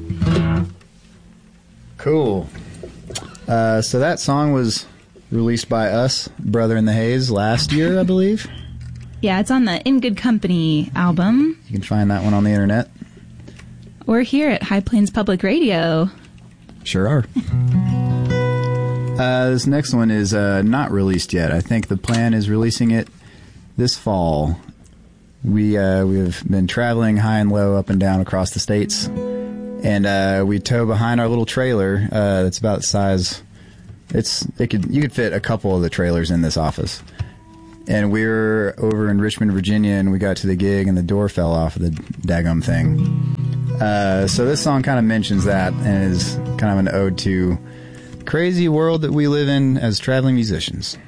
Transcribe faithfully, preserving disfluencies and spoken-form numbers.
Cool. Uh, so that song was released by us, Brother in the Haze, last year, I believe. Yeah, it's on the In Good Company album. You can find that one on the internet. Or here at High Plains Public Radio. Sure are. uh, this next one is uh, not released yet. I think the plan is releasing it this fall. We uh, we have been traveling high and low, up and down across the states, and uh, we tow behind our little trailer. Uh, that's about the size. It's it could you could fit a couple of the trailers in this office. And we were over in Richmond, Virginia, and we got to the gig, and the door fell off of the daggum thing. Uh, so this song kind of mentions that, and is kind of an ode to the crazy world that we live in as traveling musicians.